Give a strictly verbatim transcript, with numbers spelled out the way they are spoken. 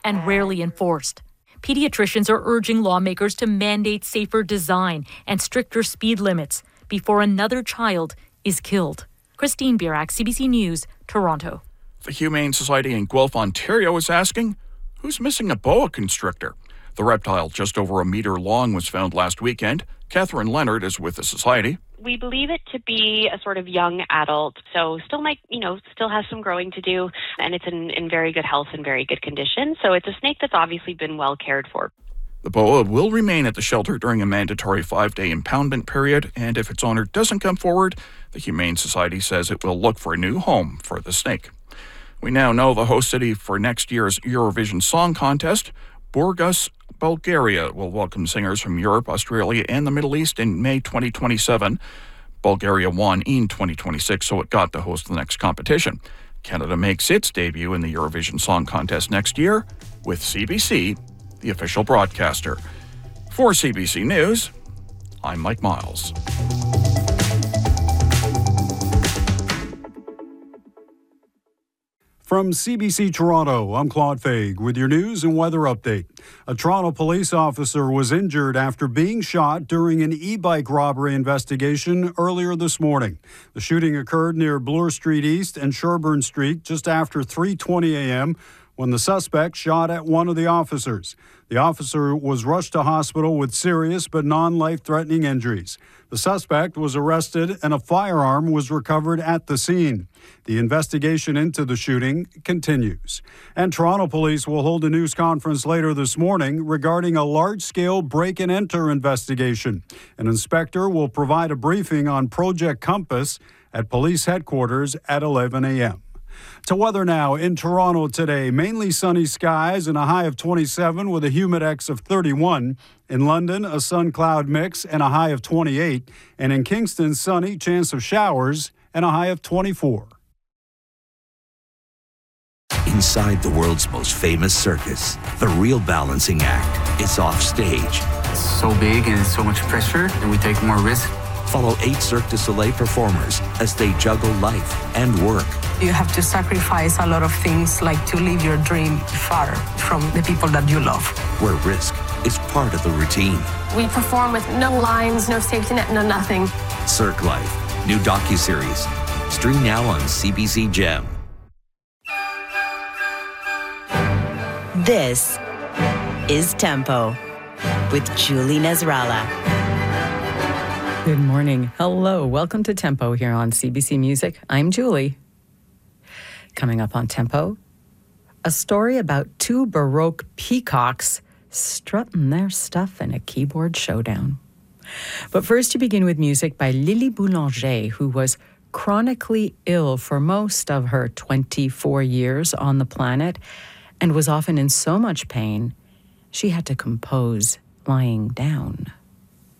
and rarely enforced. Pediatricians are urging lawmakers to mandate safer design and stricter speed limits before another child is killed. Christine Birak, C B C News, Toronto. The Humane Society in Guelph, Ontario is asking, who's missing a boa constrictor? The reptile, just over a meter long, was found last weekend. Catherine Leonard is with the Society. We believe it to be a sort of young adult, so still might, you know, still has some growing to do, and it's in, in very good health and very good condition. So it's a snake that's obviously been well cared for. The boa will remain at the shelter during a mandatory five-day impoundment period, and if its owner doesn't come forward, the Humane Society says it will look for a new home for the snake. We now know the host city for next year's Eurovision Song Contest. Burgas, Bulgaria, will welcome singers from Europe, Australia, and the Middle East in May twenty twenty-seven. Bulgaria won in twenty twenty-six, so it got to host the next competition. Canada makes its debut in the Eurovision Song Contest next year with C B C, the official broadcaster. For C B C News, I'm Mike Miles. From C B C Toronto, I'm Claude Faig with your news and weather update. A Toronto police officer was injured after being shot during an e-bike robbery investigation earlier this morning. The shooting occurred near Bloor Street East and Sherbourne Street just after three twenty a.m. when the suspect shot at one of the officers. The officer was rushed to hospital with serious but non-life-threatening injuries. The suspect was arrested and a firearm was recovered at the scene. The investigation into the shooting continues. And Toronto police will hold a news conference later this morning regarding a large-scale break-and-enter investigation. An inspector will provide a briefing on Project Compass at police headquarters at eleven a.m. To weather now in Toronto today, mainly sunny skies and a high of twenty-seven with a humidex of thirty-one. In London, a sun-cloud mix and a high of twenty-eight. And in Kingston, sunny, chance of showers and a high of twenty-four. Inside the world's most famous circus, the real balancing act is off stage. It's so big and it's so much pressure, and we take more risk. Follow eight Cirque du Soleil performers as they juggle life and work. You have to sacrifice a lot of things, like to live your dream far from the people that you love. Where risk is part of the routine. We perform with no lines, no safety net, no nothing. Cirque Life, new docuseries. Stream now on C B C Gem. This is Tempo with Julie Nasrallah. Good morning. Hello. Welcome to Tempo here on C B C Music. I'm Julie. Coming up on Tempo, a story about two Baroque peacocks strutting their stuff in a keyboard showdown. But first, you begin with music by Lily Boulanger, who was chronically ill for most of her twenty-four years on the planet and was often in so much pain she had to compose lying down.